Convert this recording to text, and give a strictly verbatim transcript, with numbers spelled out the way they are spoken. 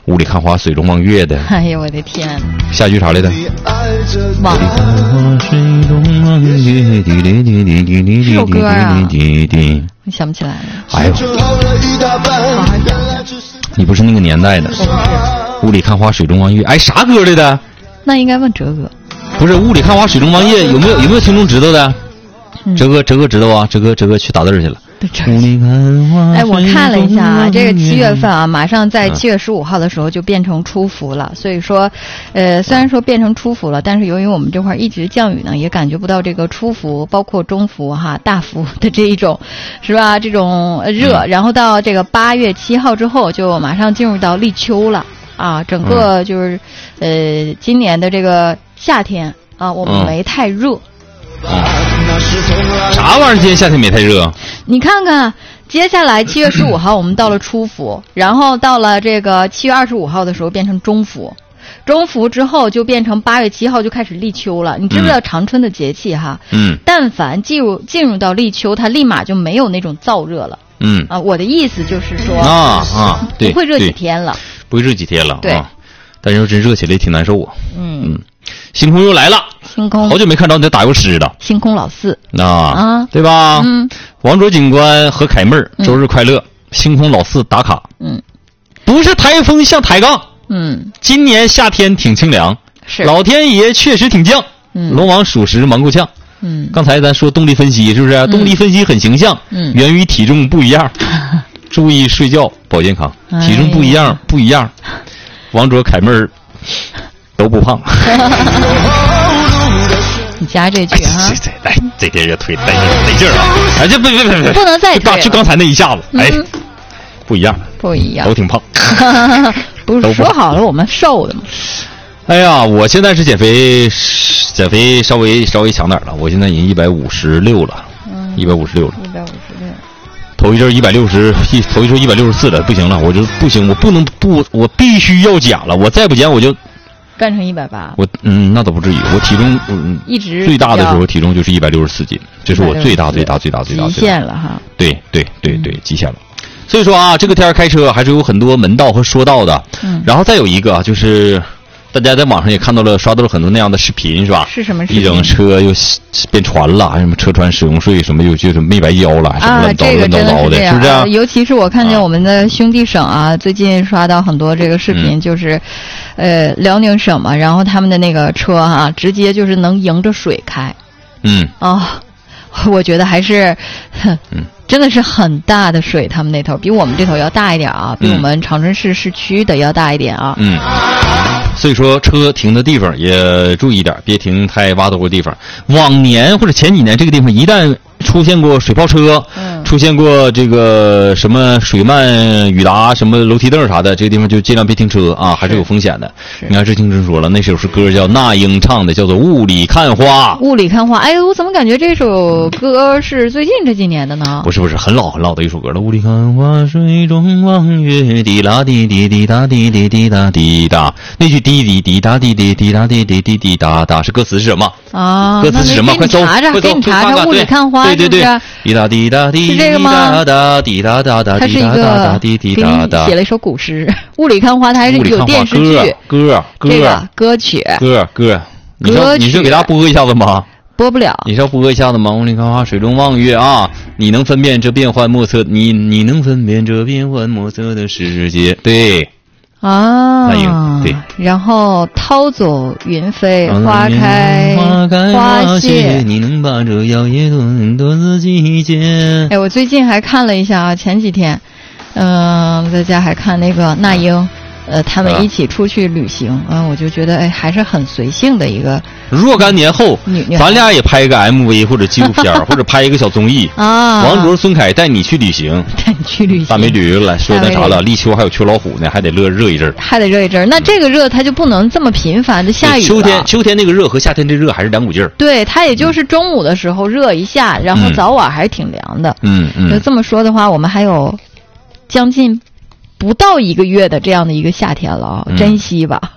雾里看花，水中望月的。 哎呦我的天！ 下句啥来的？ 忘了。这首歌啊，我想不起来了。 哎呦，你不是那个年代的。雾里看花，水中望月。哎，啥歌来的？ 那应该问哲哥。 不是雾里看花，水中望月，有没有有没有听众知道的？ 嗯、 哲哥，哲哥知道啊，哲哥，哲哥去打字去了。 哎，我看了一下啊，这个七月份啊，马上在七月十五号的时候就变成初伏了。所以说，呃，虽然说变成初伏了，但是由于我们这块一直降雨呢，也感觉不到这个初伏，包括中伏哈、大伏的这一种，是吧？这种热，然后到这个八月七号之后，就马上进入到立秋了啊。整个就是，呃，今年的这个夏天啊，我们没太热。 啥玩意儿？今天夏天没太热。 你看看，接下来七月十五号我们到了初伏，然后到了这个七月二十五号的时候变成中伏，中伏之后就变成八月七号就开始立秋了。你知不知道长春的节气哈？嗯，但凡进入进入到立秋，它立马就没有那种燥热了。嗯啊，我的意思就是说啊啊，对， 不会热几天了， 不会热几天了。 对， 啊、但是要真热起来也挺难受啊。 嗯嗯，星空又来了。 星空好久没看到你在打油诗了。 星空老四啊啊，对吧？嗯，王卓警官和凯妹儿周日快乐、嗯。星空老四打卡。嗯，不是台风像抬杠。嗯，今年夏天挺清凉， 是老天爷确实挺犟。嗯，龙王属实忙够呛。嗯，刚才咱说动力分析是不是？嗯、动力分析很形象。嗯，源于体重不一样。注意睡觉保健康，体重不一样、哎、不一样。王卓凯妹儿都不胖。 你加这句啊！ 来，这天热推得得劲儿啊！哎，这不不不不， 不能再推， 就刚才那一下子，哎，嗯、不一样， 不一样， 都挺胖。 不是说好了我们瘦的吗？ 哎呀，我现在是减肥，减肥稍微稍微强点了，我现在已经一百五十六了，一百五十六了， 一百五十六。 头一阵一百六十，一头一阵一百六十四了，不行了，我就不行，我不能不，我必须要减了，我再不减我就。 干成一百八， 我嗯，那倒不至于。我体重嗯一直最大的时候体重就是一百六十四斤，这是我最大最大最大最大极限了哈。 对对对对，极限了。所以说啊，这个天开车还是有很多门道和说道的。嗯。然后再有一个就是，大家在网上也看到了，刷到了很多那样的视频，是吧？ 是什么视频？ 一整车又变船了，还什么车船使用税什么又就是没白交了，什么乱糟乱糟糟的，是不是、啊？ 尤其是我看见我们的兄弟省啊，最近刷到很多这个视频，就是。呃，辽宁省嘛，然后他们的那个车哈、啊，直接就是能迎着水开， 嗯， 哦，我觉得还是，嗯，真的是很大的水，他们那头比我们这头要大一点啊，比我们长春市市区的要大一点啊， 嗯，所以说车停的地方也注意点，别停太挖兜的地方。往年或者前几年这个地方一旦出现过水泡车，嗯，出现过这个什么水漫雨达什么楼梯凳啥的，这个地方就尽量别停车啊，还是有风险的。你看志清真说了，那首是歌叫那英唱的，叫做《雾里看花》。 雾里看花，哎呦，我怎么感觉这首歌是最近这几年的呢？ 不是不是，很老很老的一首歌了。雾里看花，水中望月，滴啦滴滴滴答滴滴滴答滴答。那句滴滴滴答滴滴滴答滴滴滴滴答答是歌词是什么？ 啊， 歌词是什么？快搜， 快搜，给你查查。雾里看花， 对对对，滴答滴答滴滴答答滴答答答滴答答滴滴答答。 写了一首古诗，《雾里看花》，它还是有电视剧歌歌这个歌曲歌歌。你是你是给大家播一下子吗？ 播不了。 你是要播一下子吗？雾里看花，水中望月啊！你能分辨这变幻莫测？你你能分辨这变幻莫测的世界？对。 啊， 那英对， 然后涛走云飞，花开花谢， 你能把这摇曳的多次季节。 哎，我最近还看了一下啊，前几天，嗯、呃，在家还看那个那英，呃，他们一起出去旅行啊、呃，我就觉得哎，还是很随性的一个。 若干年后，咱俩也拍一个 M V 或者纪录片，或者拍一个小综艺啊。王卓、孙凯带你去旅行， 带你去旅行。 大美女来说那啥了，立秋还有秋老虎呢，还得热热一阵， 还得热一阵。那这个热它就不能这么频繁的下雨了。 秋天秋天那个热和夏天这热还是两股劲儿。 对，它也就是中午的时候热一下，然后早晚还是挺凉的。 嗯嗯。 就这么说的话，我们还有将近不到一个月的这样的一个夏天了啊，嗯、珍惜吧。